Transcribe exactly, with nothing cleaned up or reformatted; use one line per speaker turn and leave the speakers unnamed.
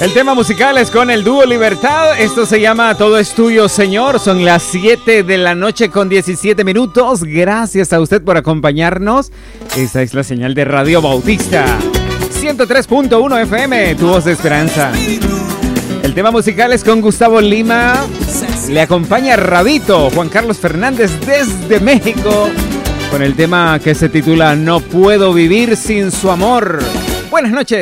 El tema musical es con el dúo Libertad. Esto se llama Todo es tuyo, Señor. Son las siete de la noche con diecisiete minutos. Gracias a usted por acompañarnos. Esta es la señal de Radio Bautista ciento tres punto uno F M, tu voz de esperanza. El tema musical es con Gustavo Lima. Le acompaña Rabito, Juan Carlos Fernández desde México, con el tema que se titula No puedo vivir sin su amor. Buenas noches.